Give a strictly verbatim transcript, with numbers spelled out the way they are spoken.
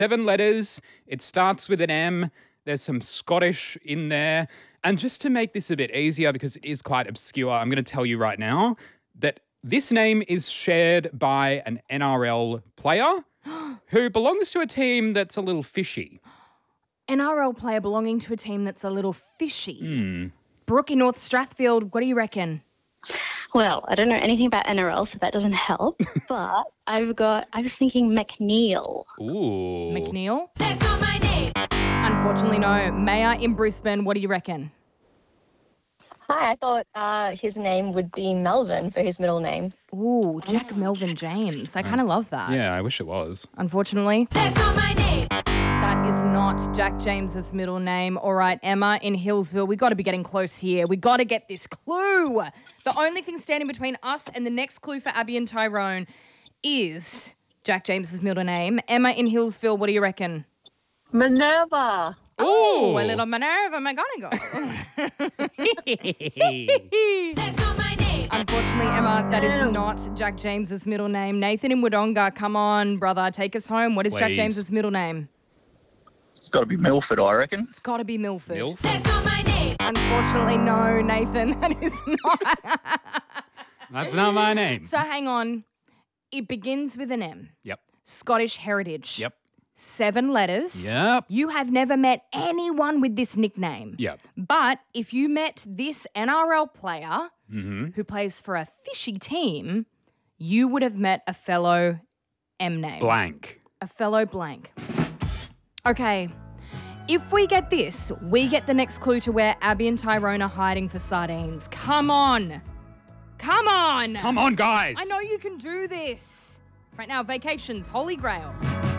Seven letters. It starts with an M. There's some Scottish in there. And just to make this a bit easier, because it is quite obscure, I'm going to tell you right now that this name is shared by an N R L player who belongs to a team that's a little fishy. N R L player belonging to a team that's a little fishy. Mm. Brooke in North Strathfield, what do you reckon? Well, I don't know anything about N R L, so that doesn't help. But I've got, I was thinking McNeil. Ooh. McNeil? That's not my name. Unfortunately, no. Mayor in Brisbane, what do you reckon? Hi, I thought uh, his name would be Melvin for his middle name. Ooh, Jack Melvin James. I kind of love that. Yeah, I wish it was. Unfortunately, That's not my name. that is not Jack James's middle name. All right, Emma in Hillsville, we got to be getting close here. We got to get this clue. The only thing standing between us and the next clue for Abby and Tyrone is Jack James's middle name. Emma in Hillsville, what do you reckon? Minerva. Oh, a little Minerva McGonagall. That's not my name. Unfortunately, Emma, that is not Jack James's middle name. Nathan in Wodonga, come on, brother, take us home. What is Jack Please. James's middle name? It's got to be Milford, I reckon. It's got to be Milford. Milf? That's not my name. Unfortunately, no, Nathan, that is not. That's not my name. So hang on. It begins with an M. Yep. Scottish heritage. Yep. Seven letters. Yep. You have never met anyone with this nickname. Yep. But if you met this N R L player Mm-hmm. who plays for a fishy team, you would have met a fellow M name. Blank. A fellow blank. Okay. If we get this, we get the next clue to where Abby and Tyrone are hiding for sardines. Come on. Come on. Come on, guys. I know you can do this. Right now, vacations, Holy Grail.